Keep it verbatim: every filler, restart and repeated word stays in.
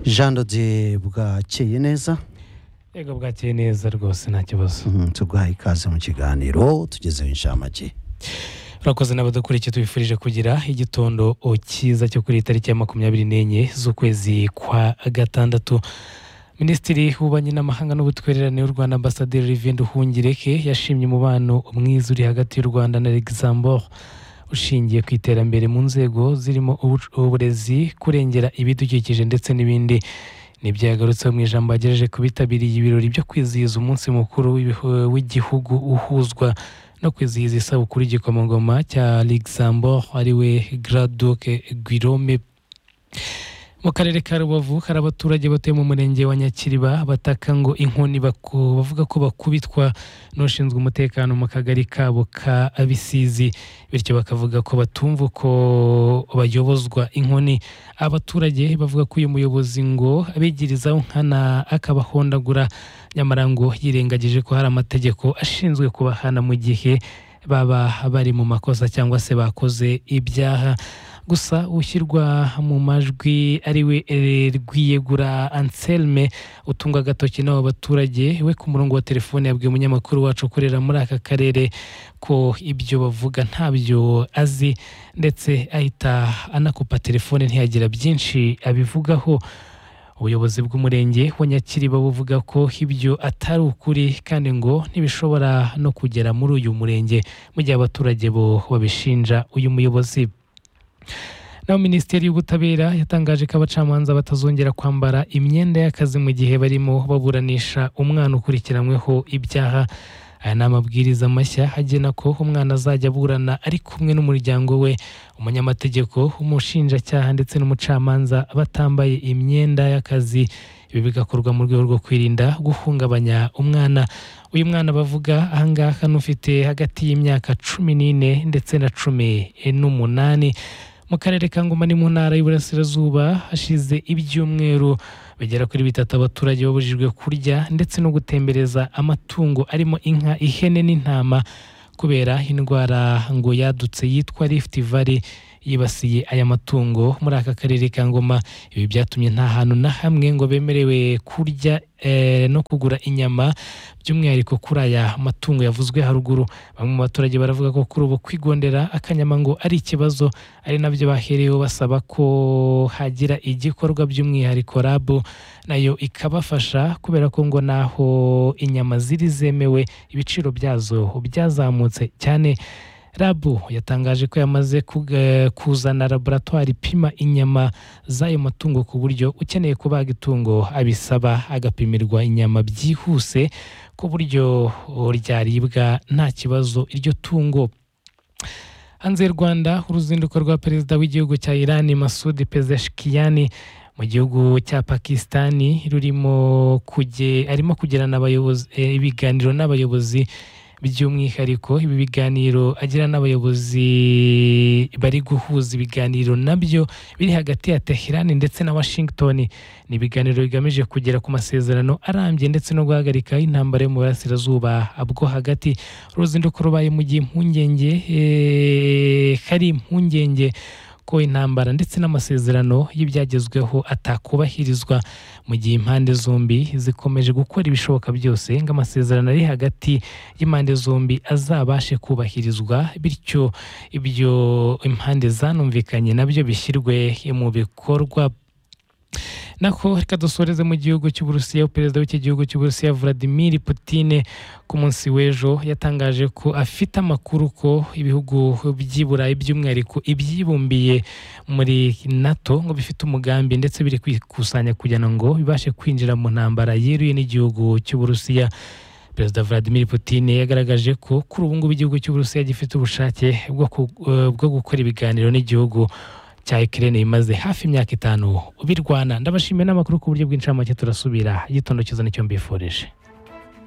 Jean de bwakeye neza. Yego bwakeye neza rwose nta kibazo. Mhm, tuguhaye ikaze mu kiganiro tugezeho inshamake. Urakoze n'abadukurikiye tubifurije kugira igitondo cyiza cyo kuri tariki ya makumyabiri n'enye z'ukwezi kwa gatandatu. Minisitiri w'Ububanyi n'Amahanga n'Ubutwererane w'u Rwanda Ambasaderi Olivier Nduhungireke yashimye umubano mwiza uri hagati y'u Rwanda na Luxembourg ushingiye ku iterambere mu nzego zirimo uburezi, kurengera ibidukikije ndetse n'ibindi. Nibyo yagarutseho mu ijambo yagejeje ku bitabiriye ibirori byo kwizihiza umunsi mukuru w'igihugu uhuzwa no kwizihiza isabukuru y'igikomangoma cya Luxembourg ariwe Grand-Duc Guillaume. Mu karere ka Rubavu hari abaturage batuye mu murenge wa Nyakiriba bataka ngo inkoni bavuga ko bakubitwa n'ushinzwe umutekano mu kagari kabo ka Abisizi, bityo bakavuga ko batumva ko bayobozwa inkoni. Abaturage bavuga ko uyu muyobozi ngo abigirizaho nkana akabahondagura, nyamara ngo yirengagije ko hari amategeko ashinzwe kubahana mu gihe baba bari mu makosa cyangwa se bakoze ibyaha. Gusa ushyirwa mu majwi ariwe Rwiyegura Anselme utunga agatoki n'abo baturage, we ku murongo wa telefone yabwiye umunyamakuru wacu ukorera muri aka karere ko ibyo bavuga ntabyo azi, ndetse ahita anakupa telefone ntiyagira byinshi abivugaho. Ubuyobozi bw'umurenge wa Nyakiriba buvuga ko ibyo atari ukuri kandi ngo ntibishobora no kugera muri uyu murenge mu gihe abaturage bo babishinja uyu muyobozi. Naho Minisiteri y'Ubutabera yatangaje ko abacamanza batazongera kwambara imyenda y'akazi mu gihe barimo baburanisha umwana ukurikiranyweho ibyaha. Aya ni amabwiriza mashya agena ko umwana azajya aburana ari kumwe n'umuryango we, umunyamategeko, umushinjacyaha ndetse n'umucamanza batambaye imyenda y'akazi. Ibi bigakorwa mu rwego rwo kwirinda guhungabanya umwana. Uyu mwana bavuga ahangaha n'ufite hagati y'imyaka cumi n'ine ndetse na cumi n'umunani. Mu karere ka Ngoma ni mu ntara y'Iburasirazuba hashize ibyumweru bigera kuri bitatu abaturage babujijwe kurya ndetse no gutembereza amatungo arimo inka, ihene n'intama kubera indwara ngo yadutse yitwa Rift Valley yibasiye aya matungo muri aka karere ka Ngoma. Ibi byatumye nta hantu na hamwe ngo bemerewe kurya eh, no kugura inyama by'umwihariko kuri aya matungo yavuzwe haruguru. Bamwe mu baturage baravuga ko kuri ubu kwigondera akanyama ngo ari ikibazo, ari nabyo bahereyeho basaba ko hagira igikorwa by'umwihariko R A B nayo ikabafasha, kubera ko ngo naho inyama ziri zemewe ibiciro byazo byazamutse cyane. R A B yatangaje ko yamaze kuzana laboratoire ipima inyama z'ayo matungo ku buryo ukeneye kubaga itungo abisaba agapimirwa inyama byihuse ku buryo ryaribwa nta kibazo iryo tungo. Hanze y'u Rwanda, uruzinduko rwa perezida w'igihugu cya Iran Masoud Pezeshkian mu gihugu cya Pakistani rurimo kujye arimo kugirana abayobozi eh, ibiganiro n'abayobozi, by'umwihariko ibi biganiro agira n'abayobozi bari guhuza ibiganiro nabyo biri hagati ya Tehran ndetse na Washington. Ni ibiganiro bigamije kugera ku masezerano arambye ndetse no guhagarika intambara yo mu burasirazuba bwo hagati. Uruzinduko rubaye mu gihe impungenge eh, hari impungenge ko intambara ndetse n'amasezerano y'ibyagezweho atakubahirizwa, mu gihe impande zombi zikomeje gukora ibishoboka byose ngo amasezerano ari hagati y'impande zombi azabashe kubahirizwa, bityo ibyo impande zanumvikanye nabyo bishyirwe mu bikorwa. Nako reka dusoreze mu gihugu cy'Uburusiya. Perezida w'iki gihugu cy'Uburusiya Vladimir Putin ku munsi w'ejo yatangaje ko afite amakuru ko ibihugu by'Iburayi by'umwihariko ibyibumbiye muri NATO ngo bifite umugambi ndetse biri kwikusanya kugira ngo bibashe kwinjira mu ntambara yeruye n'igihugu cy'Uburusiya. Perezida Vladimir Putin yagaragaje ko kuri ubu ngubu igihugu cy'Uburusiya gifite ubushake bwo gukora ibiganiro n'igihugu cya Ukraine imaze hafi imyaka itanu ubirwana. Ndabashimiye n'amakuru ku buryo bw'incamake, turasubira igitondo cyiza nicyo mbifurije.